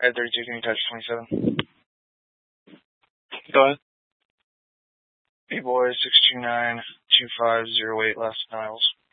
Ed 32, can you touch 27? Go ahead. B-boy 629-2508, last Niles.